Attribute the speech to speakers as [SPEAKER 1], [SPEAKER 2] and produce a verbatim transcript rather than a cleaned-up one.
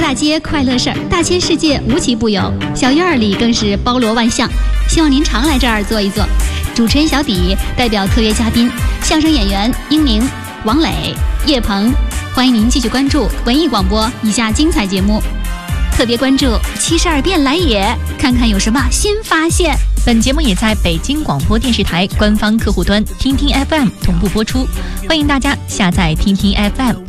[SPEAKER 1] 大街快乐事儿，大千世界无奇不有，小院儿里更是包罗万象。希望您常来这儿坐一坐。主持人小底代表特约嘉宾相声演员英宁、王磊、叶鹏，欢迎您继续关注文艺广播以下精彩节目。特别关注七十二变来也，看看有什么新发现。
[SPEAKER 2] 本节目也在北京广播电视台官方客户端听听 F M 同步播出，欢迎大家下载听听 F M